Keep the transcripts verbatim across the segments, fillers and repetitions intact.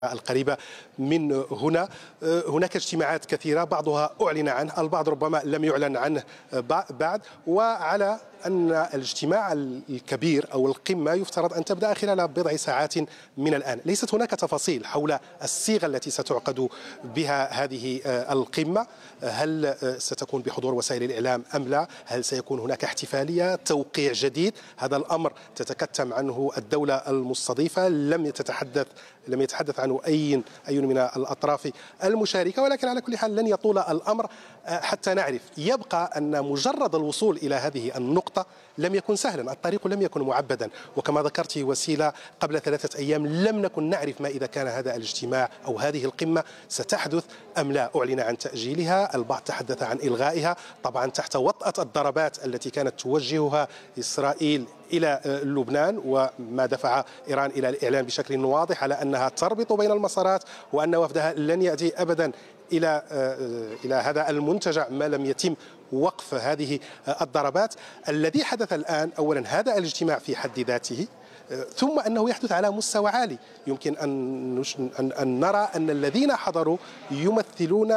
القريبة من هنا. هناك اجتماعات كثيرة بعضها أعلن عنه، البعض ربما لم يعلن عنه بعد، وعلى أن الاجتماع الكبير أو القمة يفترض أن تبدأ خلال بضع ساعات من الآن. ليست هناك تفاصيل حول الصيغة التي ستعقد بها هذه القمة، هل ستكون بحضور وسائل الإعلام أم لا، هل سيكون هناك احتفالية، توقيع جديد. هذا الأمر تتكتم عنه الدولة المستضيفة، لم يتحدث لم يتحدث عنه أي أي من الأطراف المشاركة، ولكن على كل حال لن يطول الأمر حتى نعرف. يبقى أن مجرد الوصول إلى هذه النقطة لم يكن سهلا، الطريق لم يكن معبدا، وكما ذكرت وسيلة قبل ثلاثة أيام لم نكن نعرف ما إذا كان هذا الاجتماع أو هذه القمة ستحدث أم لا. أعلن عن تأجيلها، البعض تحدث عن إلغائها، طبعا تحت وطأة الضربات التي كانت توجهها إسرائيل إلى لبنان، وما دفع إيران إلى الإعلان بشكل واضح على أنها تربط بين المسارات، وأن وفدها لن يأتي أبدا إلى إلى هذا المنتجع ما لم يتم وقف هذه الضربات. الذي حدث الآن أولا هذا الاجتماع في حد ذاته، ثم أنه يحدث على مستوى عالي. يمكن أن أن نرى أن الذين حضروا يمثلون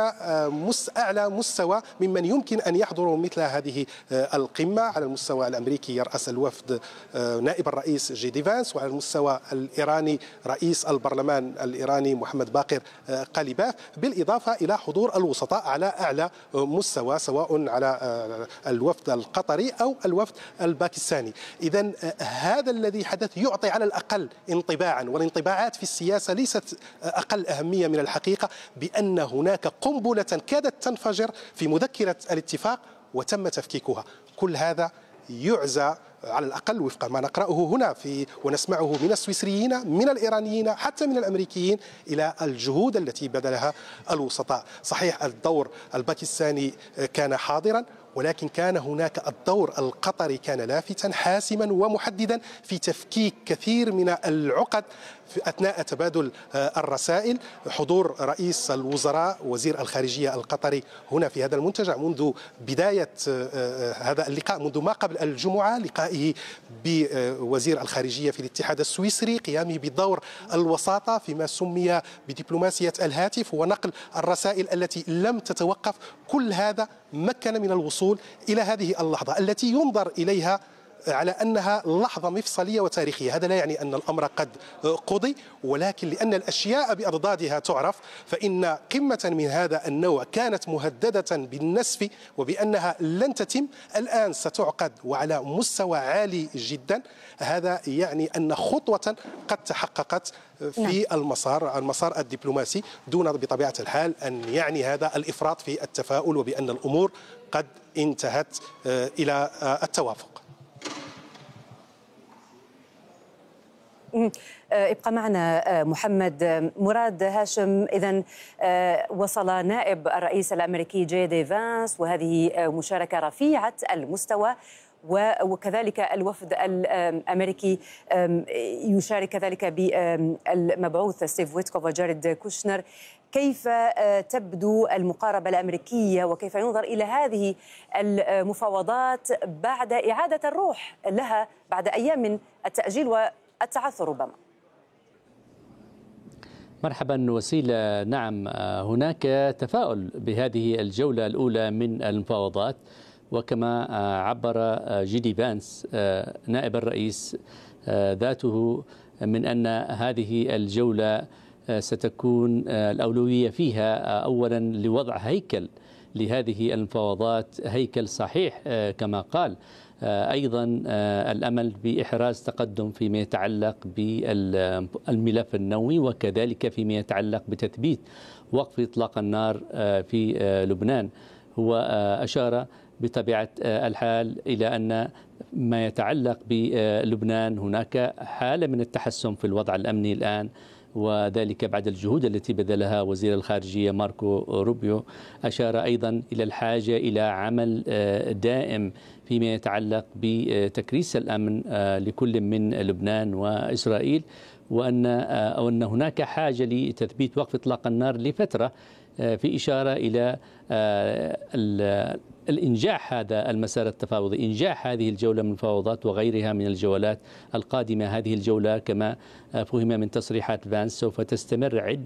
أعلى مستوى ممن يمكن أن يحضروا مثل هذه القمة. على المستوى الأمريكي يرأس الوفد نائب الرئيس جي دي فانس، وعلى المستوى الإيراني رئيس البرلمان الإيراني محمد باقر قاليباف، بالإضافة إلى حضور الوسطاء على أعلى مستوى سواء على الوفد القطري أو الوفد الباكستاني. إذن هذا الذي حدث يعطي على الأقل انطباعا، والانطباعات في السياسة ليست أقل أهمية من الحقيقة، بأن هناك قنبلة كادت تنفجر في مذكرة الاتفاق وتم تفكيكها. كل هذا يعزى على الأقل وفق ما نقرأه هنا في ونسمعه من السويسريين، من الإيرانيين، حتى من الأمريكيين، إلى الجهود التي بذلها الوسطاء. صحيح الدور الباكستاني كان حاضرا، ولكن كان هناك الدور القطري كان لافتا حاسما ومحددا في تفكيك كثير من العقد أثناء تبادل الرسائل. حضور رئيس الوزراء وزير الخارجية القطري هنا في هذا المنتجع منذ بداية هذا اللقاء، منذ ما قبل الجمعة، لقائه بوزير الخارجية في الاتحاد السويسري، قيامه بدور الوساطة فيما سمي بدبلوماسية الهاتف ونقل الرسائل التي لم تتوقف. كل هذا مكن من الوصول إلى هذه اللحظة التي ينظر إليها على أنها لحظة مفصلية وتاريخية. هذا لا يعني أن الأمر قد قضي، ولكن لأن الأشياء بأضدادها تعرف، فإن قمة من هذا النوع كانت مهددة بالنسف وبأنها لن تتم، الآن ستعقد وعلى مستوى عالي جدا. هذا يعني أن خطوة قد تحققت في المسار المسار الدبلوماسي، دون بطبيعة الحال أن يعني هذا الإفراط في التفاؤل وبأن الأمور قد انتهت إلى التوافق. ابقى معنا محمد. مراد هاشم، إذن وصل نائب الرئيس الأمريكي جي دي فانس، وهذه مشاركة رفيعة المستوى، وكذلك الوفد الأمريكي يشارك كذلك بالمبعوث ستيف ويتكوف وجاريد كوشنر. كيف تبدو المقاربة الأمريكية وكيف ينظر إلى هذه المفاوضات بعد إعادة الروح لها بعد أيام من التأجيل والتعثر ربما؟ مرحبا وسيلة. نعم، هناك تفاؤل بهذه الجولة الأولى من المفاوضات، وكما عبر جي دي فانس نائب الرئيس ذاته من أن هذه الجولة ستكون الأولوية فيها أولا لوضع هيكل لهذه المفاوضات، هيكل صحيح كما قال، أيضا الأمل بإحراز تقدم فيما يتعلق بالملف النووي، وكذلك فيما يتعلق بتثبيت وقف إطلاق النار في لبنان. هو أشار بطبيعة الحال إلى أن ما يتعلق بلبنان هناك حالة من التحسن في الوضع الأمني الآن، وذلك بعد الجهود التي بذلها وزير الخارجية ماركو روبيو. أشار أيضا إلى الحاجة إلى عمل دائم فيما يتعلق بتكريس الأمن لكل من لبنان وإسرائيل. وأن أو أن هناك حاجة لتثبيت وقف إطلاق النار لفترة، في إشارة إلى الإنجاح هذا المسار التفاوضي، إنجاح هذه الجولة من المفاوضات وغيرها من الجولات القادمة. هذه الجولة كما فهم من تصريحات فانس سوف تستمر عدة